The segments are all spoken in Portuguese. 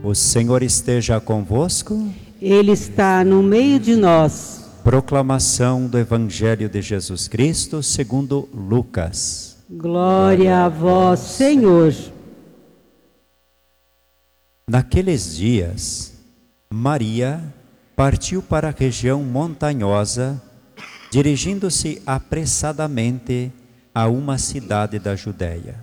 O Senhor esteja convosco. Ele está no meio de nós. Proclamação do Evangelho de Jesus Cristo segundo Lucas. Glória a vós, Senhor. Naqueles dias, Maria partiu para a região montanhosa, dirigindo-se apressadamente a uma cidade da Judéia.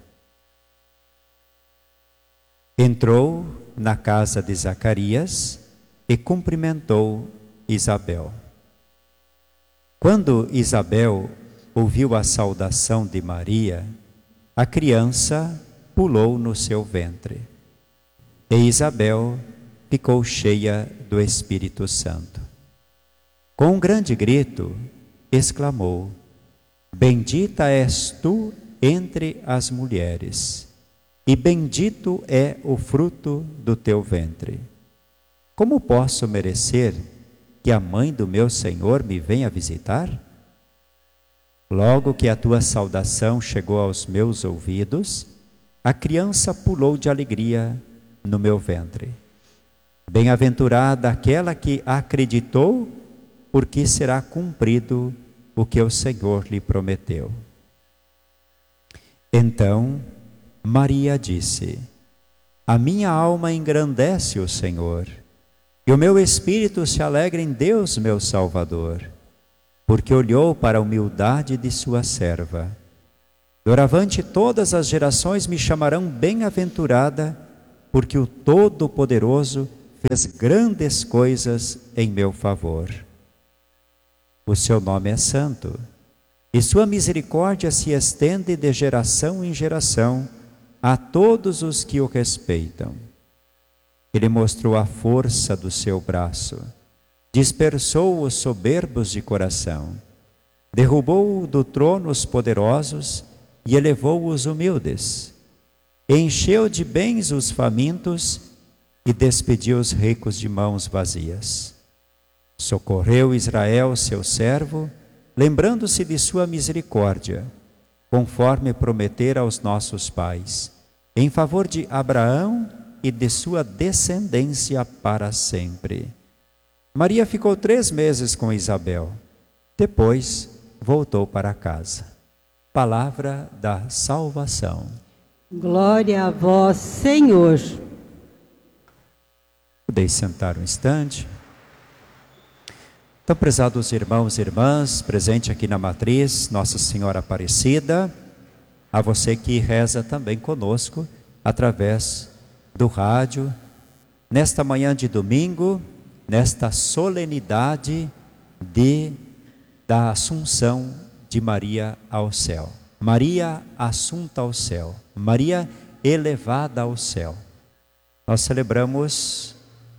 Entrou na casa de Zacarias e cumprimentou Isabel. Quando Isabel ouviu a saudação de Maria, a criança pulou no seu ventre. E Isabel ficou cheia do Espírito Santo. Com um grande grito, exclamou: Bendita és tu entre as mulheres, e bendito é o fruto do teu ventre. Como posso merecer que a mãe do meu Senhor me venha visitar? Logo que a tua saudação chegou aos meus ouvidos, a criança pulou de alegria no meu ventre. Bem-aventurada aquela que acreditou, porque será cumprido o que o Senhor lhe prometeu. Então Maria disse: A minha alma engrandece o Senhor, e o meu espírito se alegra em Deus, meu Salvador, porque olhou para a humildade de sua serva. Doravante todas as gerações me chamarão bem-aventurada, porque o Todo-Poderoso fez grandes coisas em meu favor. O seu nome é santo, e sua misericórdia se estende de geração em geração a todos os que o respeitam. Ele mostrou a força do seu braço, dispersou os soberbos de coração, derrubou do trono os poderosos e elevou os humildes, encheu de bens os famintos e despediu os ricos de mãos vazias. Socorreu Israel, seu servo, lembrando-se de sua misericórdia, conforme prometera aos nossos pais, em favor de Abraão e de sua descendência para sempre. Maria ficou 3 meses com Isabel, depois voltou para casa. Palavra da salvação. Glória a vós, Senhor. Podeis sentar um instante. Então, prezados irmãos e irmãs, presente aqui na matriz, Nossa Senhora Aparecida, a você que reza também conosco, através do rádio, nesta manhã de domingo, nesta solenidade da Assunção de Maria ao céu. Maria assunta ao céu, Maria elevada ao céu. Nós celebramos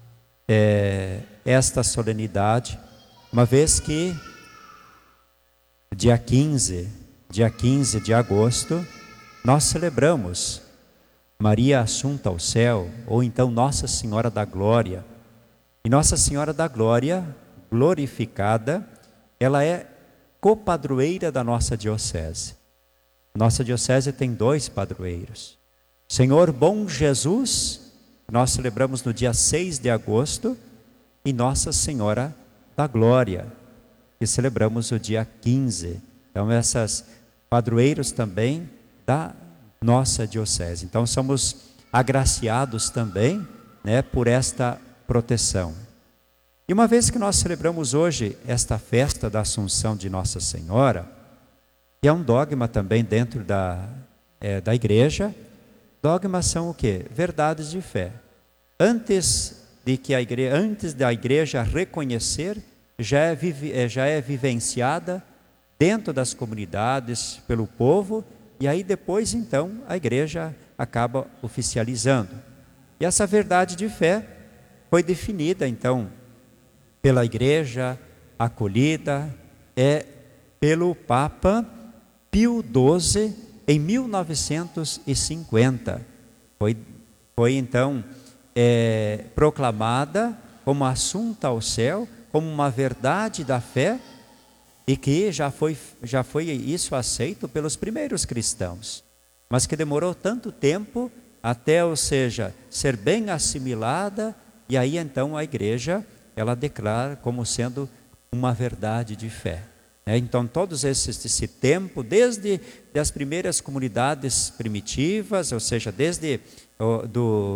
esta solenidade, uma vez que dia 15 de agosto, nós celebramos Maria assunta ao céu, ou então Nossa Senhora da Glória. E Nossa Senhora da Glória, glorificada, ela é copadroeira da nossa diocese. Nossa diocese tem 2 padroeiros. Senhor Bom Jesus, nós celebramos no dia 6 de agosto, e Nossa Senhora da Glória, que celebramos o dia 15. Então, essas padroeiros também da nossa diocese. Então, somos agraciados também, por esta proteção. E uma vez que nós celebramos hoje esta festa da Assunção de Nossa Senhora, que é um dogma também dentro da igreja, dogmas são o quê? Verdades de fé. Antes da igreja reconhecer, já é vivenciada dentro das comunidades, pelo povo, e aí depois então a igreja acaba oficializando. E essa verdade de fé foi definida então pela igreja, acolhida pelo Papa Pio XII em 1950. Foi então proclamada como assunta ao céu, como uma verdade da fé, e que já foi isso aceito pelos primeiros cristãos, mas que demorou tanto tempo até, ou seja, ser bem assimilada, e aí então a igreja, ela declara como sendo uma verdade de fé. Então todos esse tempo, desde as primeiras comunidades primitivas, ou seja, desde do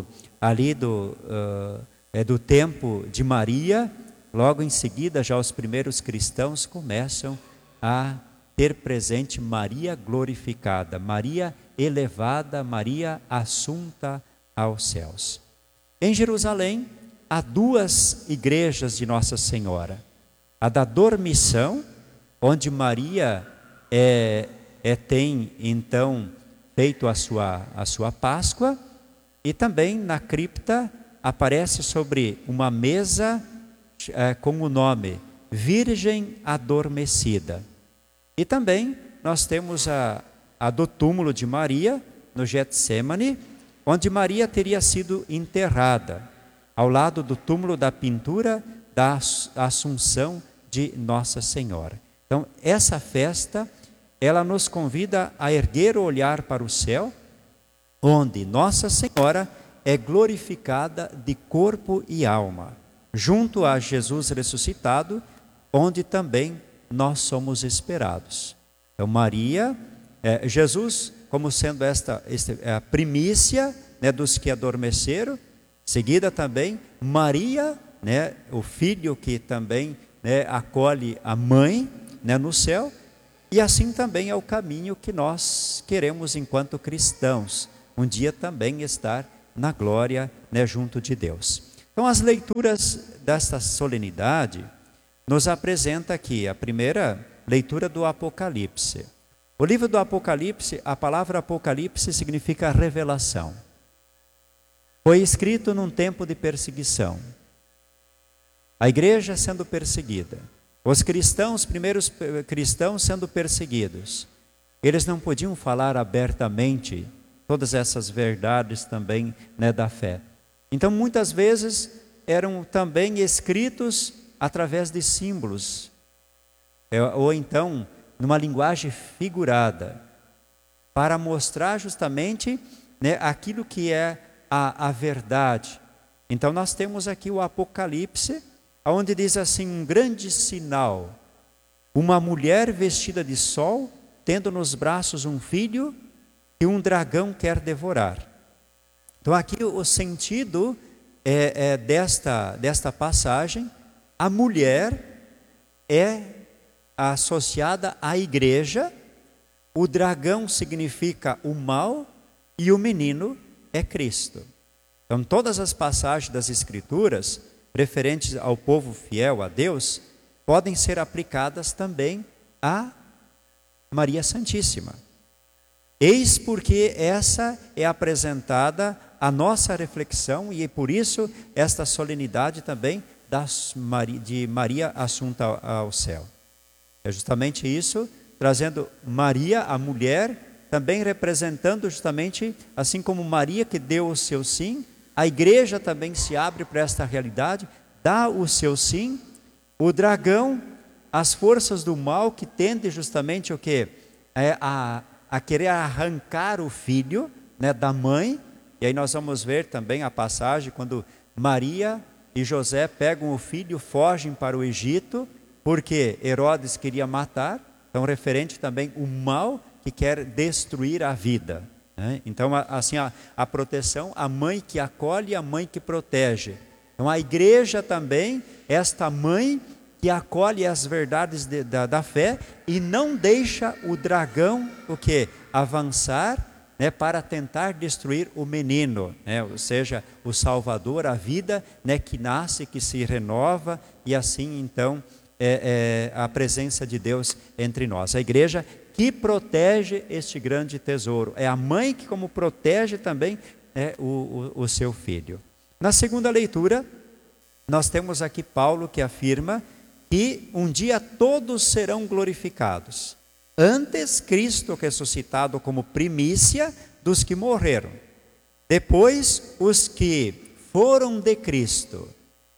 tempo de Maria, logo em seguida já os primeiros cristãos começam a ter presente Maria glorificada, Maria elevada, Maria assunta aos céus. Em Jerusalém há duas igrejas de Nossa Senhora: a da Dormição, onde Maria tem então feito a sua Páscoa, e também na cripta aparece sobre uma mesa com o nome Virgem Adormecida. E também nós temos a do túmulo de Maria, no Getsêmani, onde Maria teria sido enterrada, ao lado do túmulo da pintura da Assunção de Nossa Senhora. Então, essa festa, ela nos convida a erguer o olhar para o céu, onde Nossa Senhora é glorificada de corpo e alma, junto a Jesus ressuscitado, onde também nós somos esperados. Então Maria, Jesus como sendo esta a primícia, dos que adormeceram, seguida também Maria, o filho que também acolhe a mãe, no céu, e assim também é o caminho que nós queremos enquanto cristãos, um dia também estar na glória, junto de Deus. Então as leituras desta solenidade nos apresenta aqui a primeira leitura do Apocalipse. O livro do Apocalipse, a palavra Apocalipse significa revelação. Foi escrito num tempo de perseguição. A igreja sendo perseguida. Os primeiros cristãos sendo perseguidos. Eles não podiam falar abertamente todas essas verdades também, da fé. Então muitas vezes eram também escritos através de símbolos, ou então numa linguagem figurada, para mostrar justamente aquilo que é a verdade. Então nós temos aqui o Apocalipse, onde diz assim: um grande sinal, uma mulher vestida de sol, tendo nos braços um filho, que um dragão quer devorar. Então aqui o sentido desta passagem: a mulher é associada à igreja, o dragão significa o mal e o menino é Cristo. Então todas as passagens das Escrituras referentes ao povo fiel a Deus podem ser aplicadas também a Maria Santíssima. Eis porque essa é apresentada a nossa reflexão, e por isso esta solenidade também de Maria assunta ao céu. É justamente isso, trazendo Maria, a mulher, também representando justamente, assim como Maria que deu o seu sim, a igreja também se abre para esta realidade, dá o seu sim. O dragão, as forças do mal que tendem justamente o quê? A querer arrancar o filho, da mãe. E aí nós vamos ver também a passagem quando Maria e José pegam o filho, fogem para o Egito, porque Herodes queria matar. Então referente também o mal que quer destruir a vida. Então assim a proteção, a mãe que acolhe e a mãe que protege. Então a igreja também, esta mãe que acolhe as verdades da fé e não deixa o dragão avançar, para tentar destruir o menino, ou seja, o Salvador, a vida, que nasce, que se renova, e assim então a presença de Deus entre nós. A igreja que protege este grande tesouro, é a mãe que como protege também o seu filho. Na segunda leitura, nós temos aqui Paulo que afirma que um dia todos serão glorificados. Antes, Cristo ressuscitado como primícia dos que morreram. Depois, os que foram de Cristo.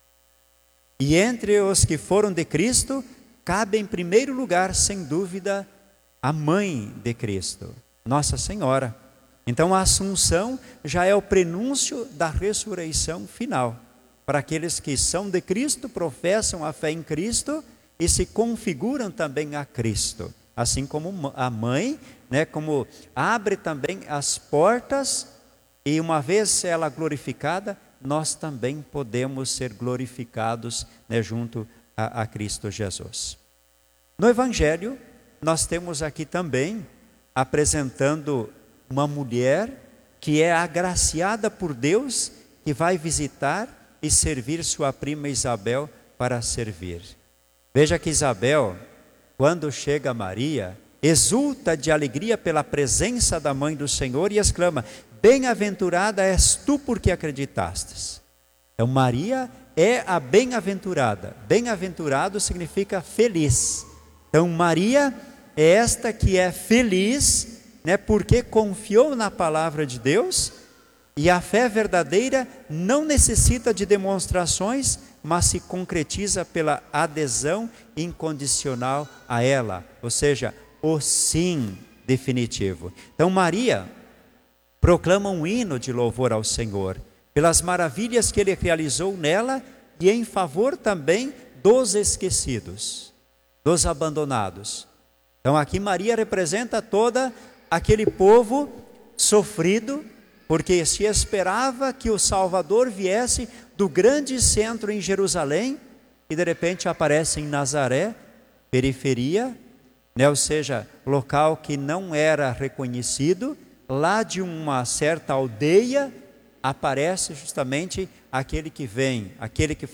E entre os que foram de Cristo, cabe em primeiro lugar, sem dúvida, a mãe de Cristo, Nossa Senhora. Então a Assunção já é o prenúncio da ressurreição final, para aqueles que são de Cristo, professam a fé em Cristo e se configuram também a Cristo. Assim como a mãe, né, como abre também as portas, e uma vez ela glorificada, nós também podemos ser glorificados, né, junto a Cristo Jesus. No Evangelho, nós temos aqui também apresentando uma mulher que é agraciada por Deus, que vai visitar e servir sua prima Isabel para servir. Veja que Isabel, quando chega Maria, exulta de alegria pela presença da mãe do Senhor e exclama: bem-aventurada és tu porque acreditastes. Então Maria é a bem-aventurada. Bem-aventurado significa feliz. Então Maria é esta que é feliz, né, porque confiou na palavra de Deus, e a fé verdadeira não necessita de demonstrações, mas se concretiza pela adesão incondicional a ela, ou seja, o sim definitivo. Então Maria proclama um hino de louvor ao Senhor, pelas maravilhas que Ele realizou nela e em favor também dos esquecidos, dos abandonados. Então aqui Maria representa todo aquele povo sofrido, porque se esperava que o Salvador viesse do grande centro em Jerusalém, e de repente aparece em Nazaré, periferia, né? Ou seja, local que não era reconhecido. Lá de uma certa aldeia aparece justamente aquele que vem, aquele que